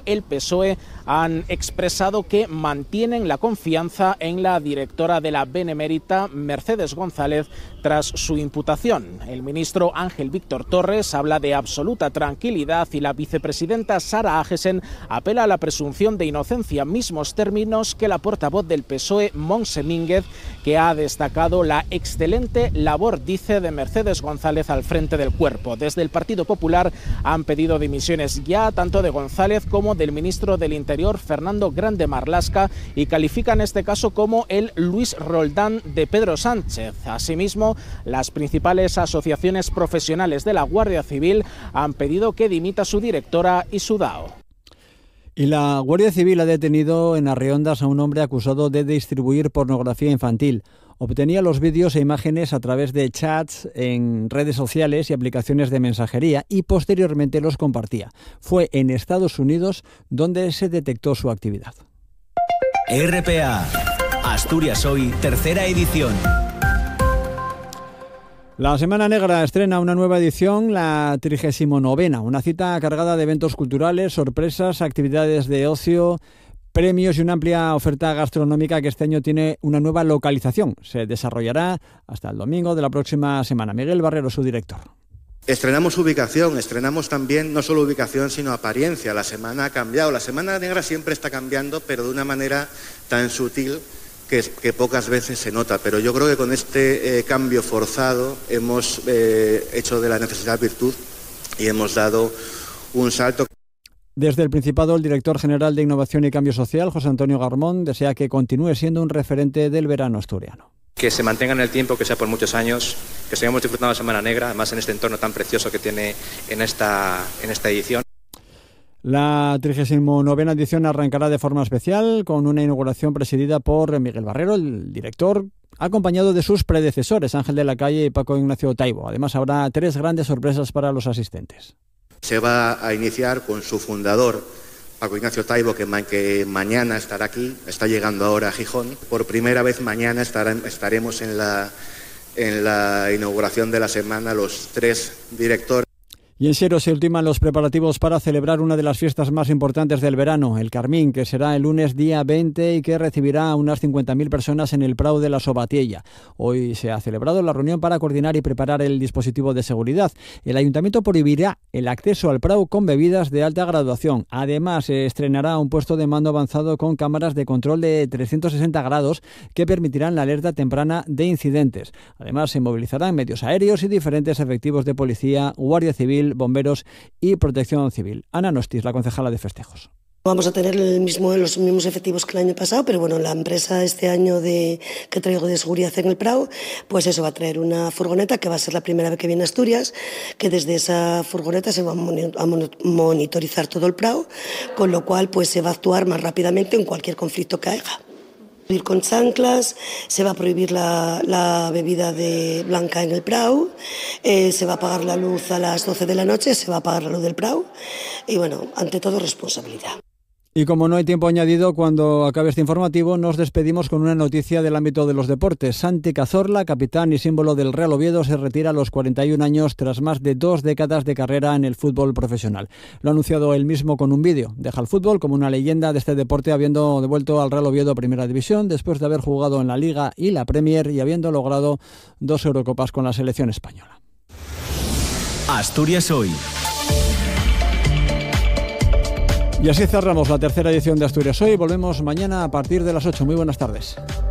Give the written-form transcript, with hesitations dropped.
el PSOE han expresado que mantienen la confianza en la directora de la Benemérita, Mercedes González, tras su imputación. El ministro Ángel Víctor Torres habla de absoluta tranquilidad y la vicepresidenta Sara Agesen apela a la presunción de inocencia, mismos términos que la portavoz del PSOE, Montse Mínguez, que ha destacado la excelente labor, dice, de Mercedes González al frente del cuerpo. Desde el Partido Popular han pedido dimisiones ya tanto de González como del ministro del Interior, Fernando Grande Marlaska, y califican este caso como el Luis Roldán de Pedro Sánchez. Asimismo, las principales asociaciones profesionales de la Guardia Civil han pedido que dimita su directora y su DAO. Y la Guardia Civil ha detenido en Arriondas a un hombre acusado de distribuir pornografía infantil. Obtenía los vídeos e imágenes a través de chats en redes sociales y aplicaciones de mensajería y posteriormente los compartía. Fue en Estados Unidos donde se detectó su actividad. RPA, Asturias Hoy, tercera edición. La Semana Negra estrena una nueva edición, la 39ª, una cita cargada de eventos culturales, sorpresas, actividades de ocio, premios y una amplia oferta gastronómica que este año tiene una nueva localización. Se desarrollará hasta el domingo de la próxima semana. Miguel Barrero, su director. Estrenamos ubicación, estrenamos también no solo ubicación sino apariencia. La semana ha cambiado, la Semana Negra siempre está cambiando, pero de una manera tan sutil que pocas veces se nota, pero yo creo que con este cambio forzado hemos hecho de la necesidad virtud y hemos dado un salto. Desde el Principado, el director general de Innovación y Cambio Social, José Antonio Garmón, desea que continúe siendo un referente del verano asturiano. Que se mantenga en el tiempo, que sea por muchos años, que sigamos disfrutando la Semana Negra, además en este entorno tan precioso que tiene en esta edición. La 39ª edición arrancará de forma especial con una inauguración presidida por Miguel Barrero, el director, acompañado de sus predecesores, Ángel de la Calle y Paco Ignacio Taibo. Además, habrá 3 grandes sorpresas para los asistentes. Se va a iniciar con su fundador, Paco Ignacio Taibo, que mañana estará aquí, está llegando ahora a Gijón. Por primera vez mañana estaremos en la inauguración de la semana los 3 directores. Y en Siero se ultiman los preparativos para celebrar una de las fiestas más importantes del verano, el Carmín, que será el lunes día 20 y que recibirá a unas 50.000 personas en el Prau de la Sobatiella. Hoy se ha celebrado la reunión para coordinar y preparar el dispositivo de seguridad. El Ayuntamiento prohibirá el acceso al Prau con bebidas de alta graduación. Además, se estrenará un puesto de mando avanzado con cámaras de control de 360 grados que permitirán la alerta temprana de incidentes. Además, se movilizarán medios aéreos y diferentes efectivos de policía, Guardia Civil, bomberos y protección civil. Ana Nostis, la concejala de festejos. Vamos a tener los mismos efectivos que el año pasado, pero bueno, la empresa este año que traigo de seguridad en el Prau, pues eso, va a traer una furgoneta que va a ser la primera vez que viene a Asturias, que desde esa furgoneta se va a monitorizar todo el Prau, con lo cual pues se va a actuar más rápidamente en cualquier conflicto que haya. Ir con chanclas, se va a prohibir la bebida blanca en el Prau, se va a apagar la luz a las 12 de la noche, se va a apagar la luz del Prau y bueno, ante todo responsabilidad. Y como no hay tiempo añadido, cuando acabe este informativo nos despedimos con una noticia del ámbito de los deportes. Santi Cazorla, capitán y símbolo del Real Oviedo, se retira a los 41 años tras más de 2 décadas de carrera en el fútbol profesional. Lo ha anunciado él mismo con un vídeo. Deja el fútbol como una leyenda de este deporte, habiendo devuelto al Real Oviedo a Primera División después de haber jugado en la Liga y la Premier y habiendo logrado 2 Eurocopas con la selección española. Asturias Hoy. Y así cerramos la tercera edición de Asturias Hoy. Volvemos mañana a partir de las 8. Muy buenas tardes.